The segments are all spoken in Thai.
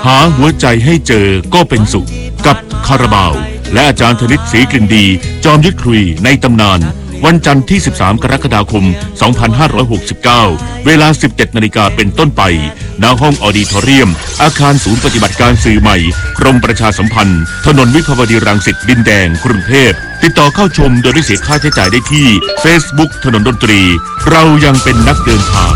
หาหัวใจให้เจอก็เป็นสุขกับคาราบาวและอาจารย์ธนิตศรีกลิ่นดีจอมยึดคุยในตำนานวันจันทร์ที่13กรกฎาคม2569เวลา 17 นาฬิกาเป็นต้นไปณห้องออดิทอเรียมอาคารศูนย์ปฏิบัติการสื่อใหม่กรมประชาสัมพันธ์ถนนวิภาวดีรังสิตดินแดงกรุงเทพติดต่อเข้าชมโดยไม่เสียค่าใช้จ่ายได้ที่ Facebook ถนนดนตรีเรายังเป็นนักเดินทาง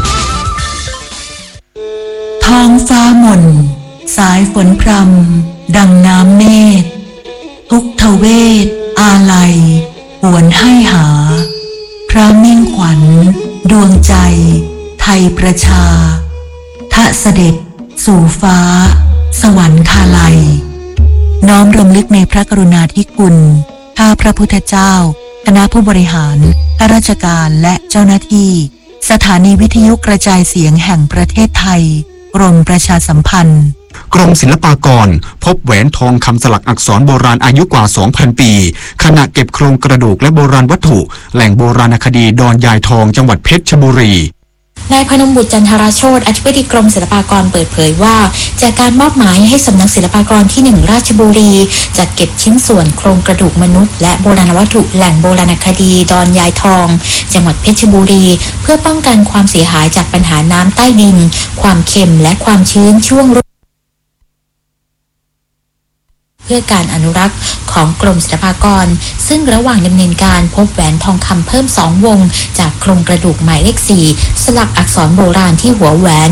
ท้องฟ้ามนสายฝนพรำดังน้ำเมฆทุกทเวทอาลัยหวนให้หาพระมิ่งขวัญดวงใจไทยประชาทะเสด็จสู่ฟ้าสวรรคาลัยน้อมรำลึกในพระกรุณาธิคุณข้าพระพุทธเจ้าคณะผู้บริหารข้าราชการและเจ้าหน้าที่สถานีวิทยุกระจายเสียงแห่งประเทศไทยกรมประชาสัมพันธ์กรมศิลปากรพบแหวนทองคำสลักอักษรโบราณอายุกว่า 2,000 ปีขณะเก็บโครงกระดูกและโบราณวัตถุแหล่งโบราณคดีดอนยายทองจังหวัดเพชรบุรีนายพนมบุตรจันทราโชติอธิบดีกรมศิลปากรเปิดเผยว่าจากการมอบหมายให้สำนักศิลปากรที่1ราชบุรีจัดเก็บชิ้นส่วนโครงกระดูกมนุษย์และโบราณวัตถุแหล่งโบราณคดีดอนยายทองจังหวัดเพชรบุรีเพื่อป้องกันความเสียหายจากปัญหาน้ำใต้ดินความเค็มและความชื้นช่วงเพื่อการอนุรักษ์ของกรมศิลปากรซึ่งระหว่างดำเนินการพบแหวนทองคำเพิ่ม2วงจากโครงกระดูกหมายเลข4สลักอักษรโบราณที่หัวแหวน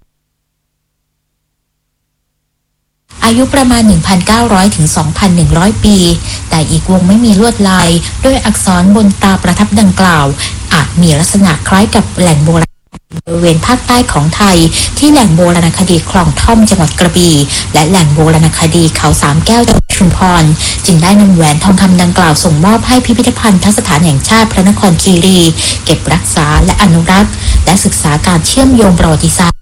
อายุประมาณ 1,900 ถึง 2,100 ปีแต่อีกวงไม่มีลวดลายด้วยอักษรบนตราประทับดังกล่าวอาจมีลักษณะคล้ายกับแหล่งโบราณบริเวณภาคใต้ของไทยที่แหล่งโบราณคดีคลองท่อมจังหวัดกระบี่และแหล่งโบราณคดีเขาสามแก้วจังหวัดชุมพรจึงได้นำแหวนทองคำดังกล่าวส่งมอบให้พิพิธภัณฑสถานแห่งชาติพระนครคีรีเก็บรักษาและอนุรักษ์และศึกษาการเชื่อมโยงประวัติศาสตร์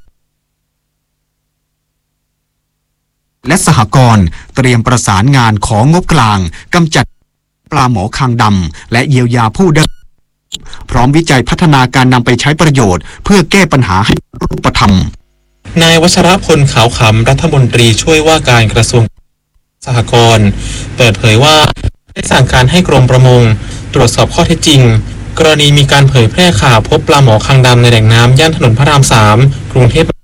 และสหกรณ์เตรียมประสานงานของงบกลางกำจัดปลาหมอคางดำและเยียวยาผู้ได้พร้อมวิจัยพัฒนาการนำไปใช้ประโยชน์เพื่อแก้ปัญหาให้รูปธรรมนายวัชรพลขาวขำรัฐมนตรีช่วยว่าการกระทรวงสหกรณ์เปิดเผยว่าได้สั่งการให้กรมประมงตรวจสอบข้อเท็จจริงกรณีมีการเผยแพร่ข่าวพบปลาหมอคางดำในแหล่งน้ำย่านถนนพระราม 3กรุงเทพ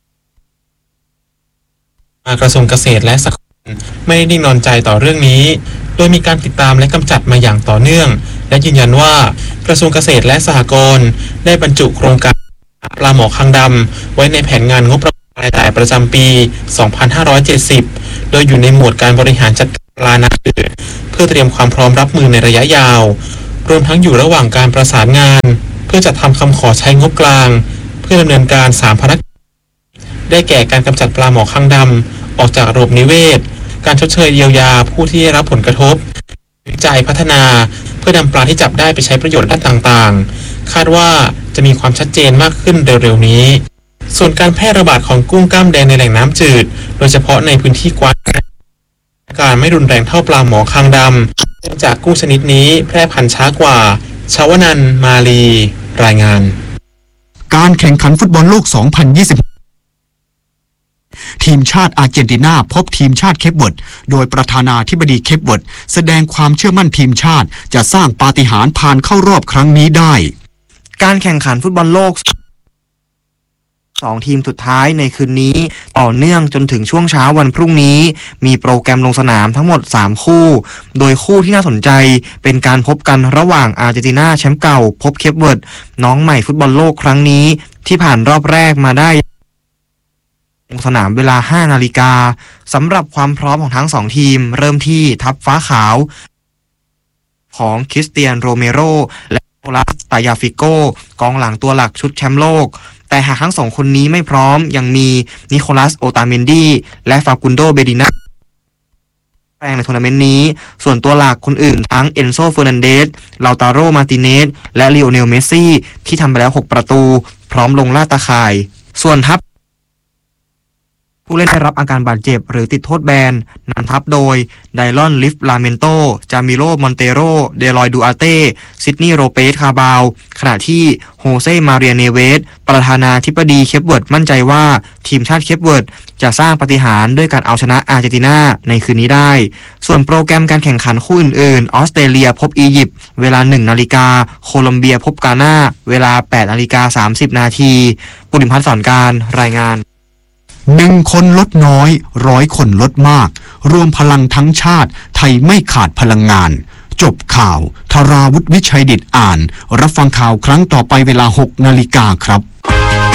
กระทรวงเกษตรและสหกรณ์ไม่ได้นิ่งนอนใจต่อเรื่องนี้โดยมีการติดตามและกำจัดมาอย่างต่อเนื่องและยืนยันว่ากระทรวงเกษตรและสหกรณ์ได้บรรจุโครงการปลาหมอคางดำไว้ในแผนงานงบประมาณรายจ่ายประจำปี 2570 โดยอยู่ในหมวดการบริหารจัดการปลาน้ำจืดเพื่อเตรียมความพร้อมรับมือในระยะยาวรวมทั้งอยู่ระหว่างการประสานงานเพื่อจัดทำคำขอใช้งบกลางเพื่อดำเนินการ3ภารกิจได้แก่การกำจัดปลาหมอคางดำออกจากระบบนิเวศการชดเชยเยียวยาผู้ที่ได้รับผลกระทบวิจัยพัฒนาเพื่อนำปลาที่จับได้ไปใช้ประโยชน์ด้านต่างๆคาดว่าจะมีความชัดเจนมากขึ้นเร็วๆนี้ส่วนการแพร่ระบาดของกุ้งกล้ามแดงในแหล่งน้ำจืดโดยเฉพาะในพื้นที่กว้างการไม่รุนแรงเท่าปลาหมอคางดำเนื่องจากกุ้งชนิดนี้แพร่พันธุ์ช้ากว่าชาวนันท์มาลีรายงานการแข่งขันฟุตบอลโลก 2020ทีมชาติอาร์เจนตินาพบทีมชาติเคปเวิร์ดโดยประธานาธิบดีเคปเวิร์ดแสดงความเชื่อมั่นทีมชาติจะสร้างปาฏิหาริย์ผ่านเข้ารอบครั้งนี้ได้การแข่งขันฟุตบอลโลก2ทีมสุดท้ายในคืนนี้ต่อเนื่องจนถึงช่วงเช้าวันพรุ่งนี้มีโปรแกรมลงสนามทั้งหมด3คู่โดยคู่ที่น่าสนใจเป็นการพบกันระหว่างอาร์เจนตินาแชมป์เก่าพบเคปเวิร์ดน้องใหม่ฟุตบอลโลกครั้งนี้ที่ผ่านรอบแรกมาได้ลงสนามเวลา 5 นาฬิกาสำหรับความพร้อมของทั้ง2ทีมเริ่มที่ทัพฟ้าขาวของคริสเตียนโรเมโรและโอลาสตายาฟิโกกองหลังตัวหลักชุดแชมป์โลกแต่หากทั้ง2คนนี้ไม่พร้อมยังมีนิโคลัสโอตาเมนดีและฟากุนโดเบดินาแรงในทัวร์นาเมนต์นี้ส่วนตัวหลักคนอื่นทั้งเอนโซเฟอร์นันเดสลาตาโรมาร์ติเนสและลีโอเนลเมสซี่ที่ทำไปแล้ว6ประตูพร้อมลงล่าตาข่ายส่วนทัพผู้เล่นได้รับอาการบาดเจ็บหรือติดโทษแบนนำทัพโดยไดลอนลิฟลาเมนโตจามิโลมอนเตโรเดลอยดูอาเต้ซิดนีย์โรเปสคาบาวขณะที่โฮเซ่มาเรียเนเวสประธานาธิบดีเคปเวิร์ดมั่นใจว่าทีมชาติเคปเวิร์ดจะสร้างปาฏิหาริย์ด้วยการเอาชนะอาร์เจนตินาในคืนนี้ได้ส่วนโปรแกรมการแข่งขันคู่อื่นๆออสเตรเลียพบอียิปต์เวลา 1 นาฬิกาโคลอมเบียพบกาน่าเวลา 8 นาฬิกา 30 นาทีปุณิพัฒน์สอนการรายงาน 1 คนลดน้อย100 คนลดมากรวมพลังทั้งชาติไทยไม่ขาดพลังงานจบข่าวธราวุฒิวิชัยดิษฐ์อ่านรับฟังข่าวครั้งต่อไปเวลา 6 นาฬิกาครับ